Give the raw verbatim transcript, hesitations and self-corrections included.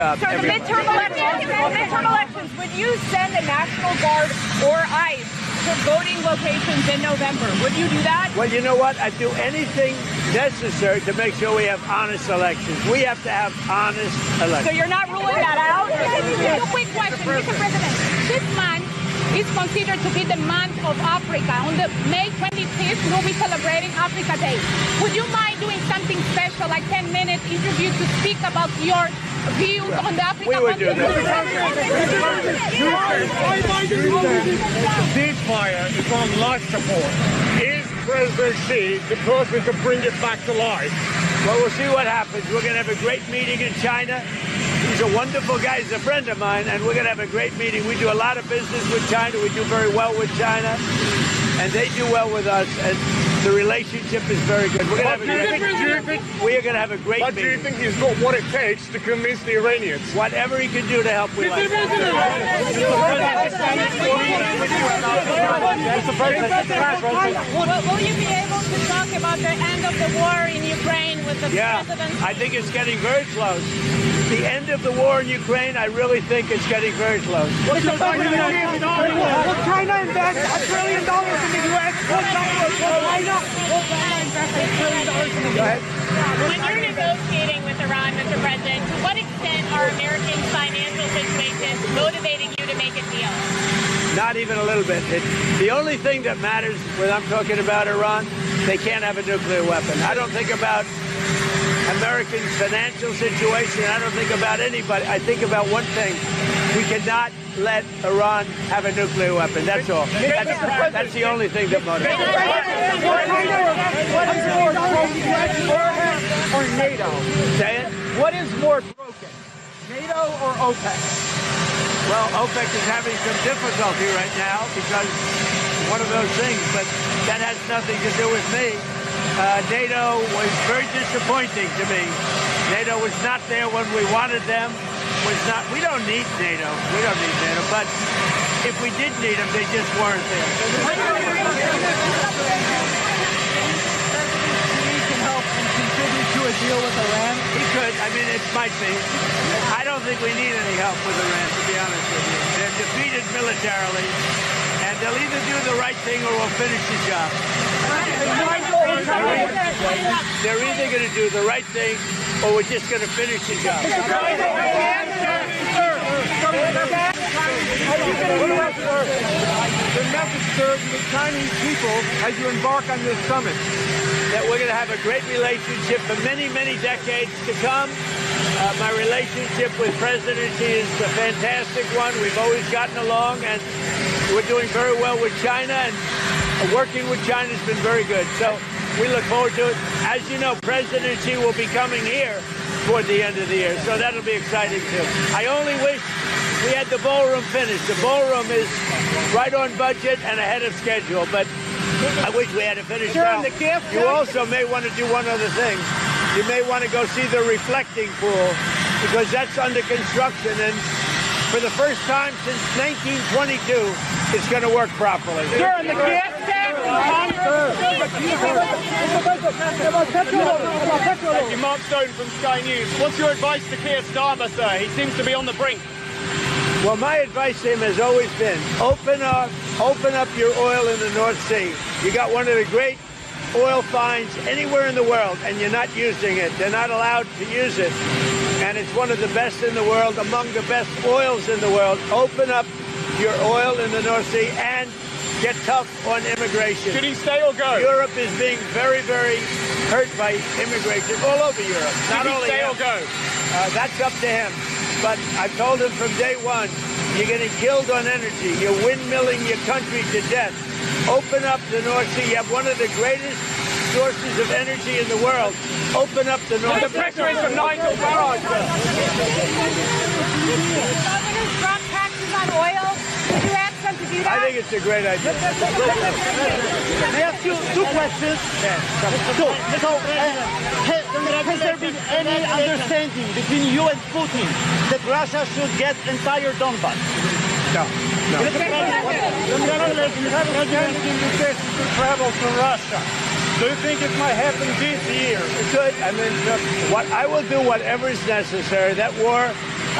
Uh, so the midterm elections, the midterm elections, would you send the National Guard or ICE to voting locations in November? Would you do that? Well, you know what? I'd do anything necessary to make sure we have honest elections. We have to have honest elections. So you're not ruling that out? Two quick questions, Mister President. This month is considered to be the month of Africa. On the May twenty-fifth, we'll be celebrating Africa Day. Would you mind doing something special, like ten minute interview to speak about your views on the Africa? We would do that. The ceasefire is on life support. Is President Xi the person to bring it back to life? Well, we'll see what happens. We're going to have a great meeting in China. He's a wonderful guy. He's a friend of mine, and we're going to have a great meeting. We do a lot of business with China. We do very well with China, and they do well with us, and the relationship is very good. We're going to have a great, we are going to have a great but meeting. Do you think he's got what it takes to convince the Iranians? Whatever he can do to help, we like. Will, will you be able to talk about the end of the war in Ukraine with the yeah, president? I think it's getting very close. The end of the war in Ukraine, I really think it's getting very close. Will China invest a trillion dollars in the U S? Will China, will China, will China invest a trillion dollars in the U S? When you're negotiating with Iran, Mister President, to what extent are Americans' financial situations motivating you to make a deal? Not even a little bit. It, the only thing that matters when I'm talking about Iran, they can't have a nuclear weapon. I don't think about American financial situation. I don't think about anybody. I think about one thing. We cannot let Iran have a nuclear weapon. That's all. That's, that's the only thing that motivates. What is more broken, U S or NATO? Say it? What is more broken, NATO or OPEC? Well, OPEC is having some difficulty right now because one of those things, but that has nothing to do with me. Uh, NATO was very disappointing to me. NATO was not there when we wanted them. Was not. We don't need NATO. We don't need NATO. But if we did need them, they just weren't there. To a deal with Iran? He could. I mean, it might be. I don't think we need any help with Iran, to be honest with you. They're defeated militarily, and they'll either do the right thing or we'll finish the job. They're either going to do the right thing or we're just going to finish the job. The message, sir, to the Chinese people as you embark on this summit. That we're going to have a great relationship for many, many decades to come. Uh, my relationship with President Xi is a fantastic one. We've always gotten along, and we're doing very well with China, and working with China has been very good. So we look forward to it. As you know, President Xi will be coming here toward the end of the year, so that'll be exciting too. I only wish we had the ballroom finished. The ballroom is right on budget and ahead of schedule, but I wish we had it finished now. You also may want to do one other thing. You may want to go see the reflecting pool, because that's under construction, and for the first time since nineteen twenty-two, it's going to work properly. Sir, in the gas tank, Thank you, Mark Stone from Sky News. What's your advice to Keir Starmer, sir? He seems to be on the brink. Well, my advice to him has always been, open up, open up your oil in the North Sea. You got one of the great oil finds anywhere in the world, and you're not using it. They're not allowed to use it. And it's one of the best in the world, among the best oils in the world. Open up your oil in the North Sea and get tough on immigration. Should he stay or go? Europe is being very, very hurt by immigration all over Europe. Not Should he only stay him. or go? Uh, that's up to him. But I've told him from day one, you're getting killed on energy. You're windmilling your country to death. Open up the North Sea. You have one of the greatest sources of energy in the world. Open up the North Sea. The pressure is from Nigel Farage. Governors drop taxes on oil. Would you ask them to do that? I think it's a great idea. I ask you two questions. So, so uh, has, has there been any understanding between you and Putin that Russia should get entire Donbass? No, no. Travel to Russia. Do you think it might happen this year? It could. I mean, look, what I will do whatever is necessary. That war